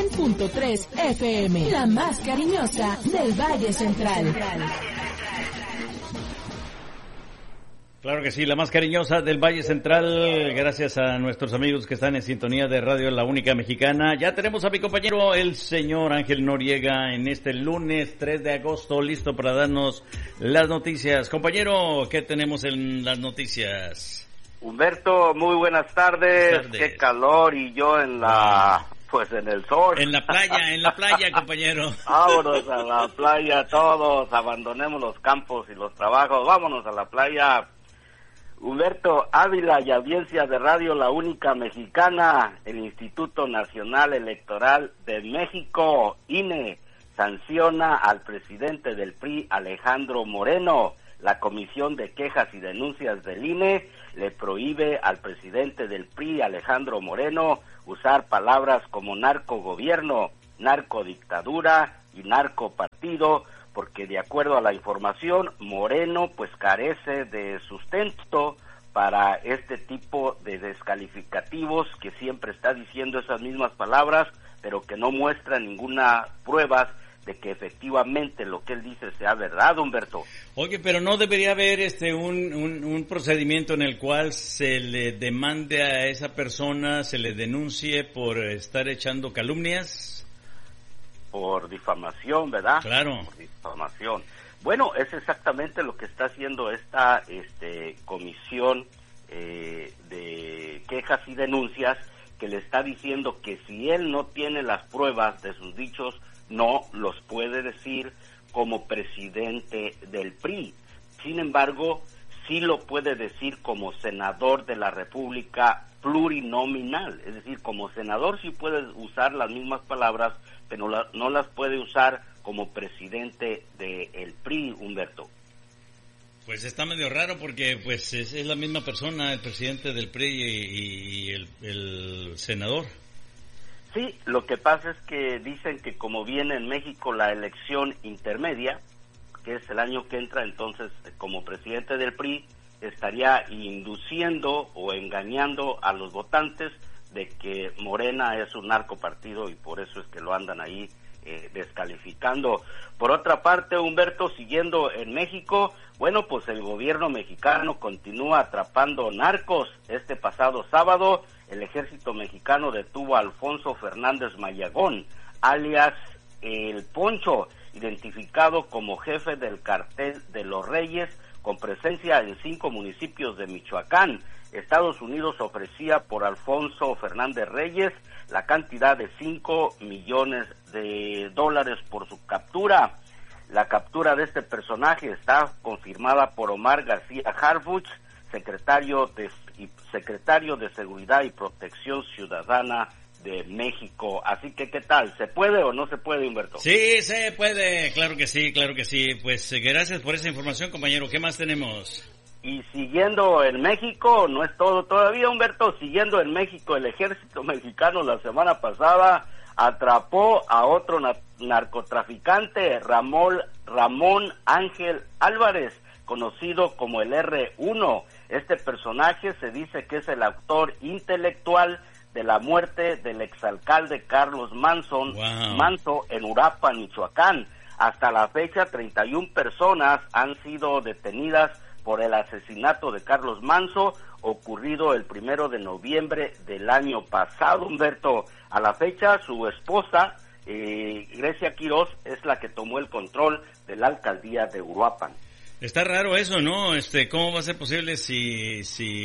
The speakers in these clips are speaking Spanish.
100.3 FM, la más cariñosa del Valle Central. Claro que sí, la más cariñosa del Valle Central, gracias a nuestros amigos que están en sintonía de Radio La Única Mexicana. Ya tenemos a mi compañero, el señor Ángel Noriega, en este lunes 3 de agosto, listo para darnos las noticias. Compañero, ¿qué tenemos en las noticias? Humberto, muy buenas tardes. Qué calor, y yo en el sol. En la playa, compañero. Vámonos a la playa todos, abandonemos los campos y los trabajos, vámonos a la playa. Humberto Ávila y audiencia de Radio La Única Mexicana, el Instituto Nacional Electoral de México, INE, sanciona al presidente del PRI, Alejandro Moreno. La Comisión de Quejas y Denuncias del INE le prohíbe al presidente del PRI, Alejandro Moreno, usar palabras como narcogobierno, narcodictadura y narcopartido, porque de acuerdo a la información, Moreno pues carece de sustento para este tipo de descalificativos, que siempre está diciendo esas mismas palabras, pero que no muestra ninguna prueba de que efectivamente lo que él dice sea verdad, Humberto. Oye, pero no debería haber un procedimiento en el cual se le demande a esa persona, se le denuncie por estar echando calumnias. Por difamación, ¿verdad? Claro. Por difamación. Bueno, es exactamente lo que está haciendo esta comisión de quejas y denuncias, que le está diciendo que si él no tiene las pruebas de sus dichos, no los puede decir como presidente del PRI. Sin embargo, sí lo puede decir como senador de la República plurinominal, es decir, como senador sí puede usar las mismas palabras, pero no las puede usar como presidente del PRI, Humberto. Pues está medio raro porque pues es la misma persona, el presidente del PRI y el senador. Sí, lo que pasa es que dicen que como viene en México la elección intermedia, que es el año que entra, entonces como presidente del PRI estaría induciendo o engañando a los votantes de que Morena es un narcopartido, y por eso es que lo andan ahí descalificando. Por otra parte, Humberto, siguiendo en México, bueno, pues el gobierno mexicano continúa atrapando narcos. Este pasado sábado, el ejército mexicano detuvo a Alfonso Fernández Mayagón, alias El Poncho, identificado como jefe del cartel de los Reyes, con presencia en 5 municipios de Michoacán. Estados Unidos ofrecía por Alfonso Fernández Reyes la cantidad de $5 millones por su captura. La captura de este personaje está confirmada por Omar García Harfuch, secretario de Seguridad y Protección Ciudadana de México. Así que, ¿qué tal? ¿Se puede o no se puede, Humberto? Sí, se puede, claro que sí, claro que sí. Pues gracias por esa información, compañero. ¿Qué más tenemos? Y siguiendo en México, no es todo todavía, Humberto, siguiendo en México, el ejército mexicano la semana pasada atrapó a otro narcotraficante, Ramón Ángel Álvarez, conocido como el R1. Este personaje se dice que es el autor intelectual de la muerte del exalcalde Carlos Manso en Uruapan, Michoacán. Hasta la fecha, 31 personas han sido detenidas por el asesinato de Carlos Manso, ocurrido el 1 de noviembre del año pasado, Humberto. A la fecha, su esposa, Grecia Quirós, es la que tomó el control de la alcaldía de Uruapan. Está raro eso, ¿no? ¿Cómo va a ser posible si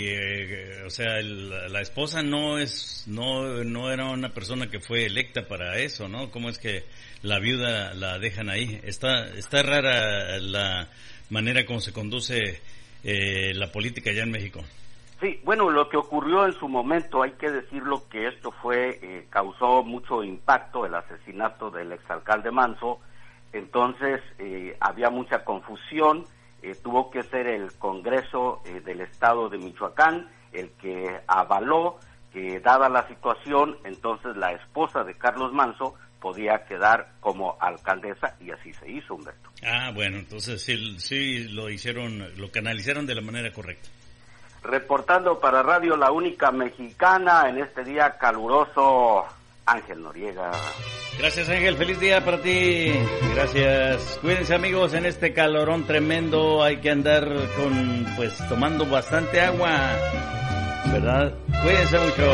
la esposa no era una persona que fue electa para eso, ¿no? ¿Cómo es que la viuda la dejan ahí? Está rara la manera como se conduce la política allá en México. Sí, bueno, lo que ocurrió en su momento, hay que decirlo que esto causó mucho impacto, el asesinato del exalcalde Manso. Entonces había mucha confusión. Tuvo que ser el Congreso del Estado de Michoacán el que avaló que, dada la situación, entonces la esposa de Carlos Manso podía quedar como alcaldesa, y así se hizo, Humberto. Ah, bueno, entonces sí lo canalizaron de la manera correcta. Reportando para Radio La Única Mexicana en este día caluroso Ángel Noriega. Gracias, Ángel, feliz día para ti. Gracias. Cuídense, amigos, en este calorón tremendo hay que andar tomando bastante agua, ¿verdad? Cuídense mucho.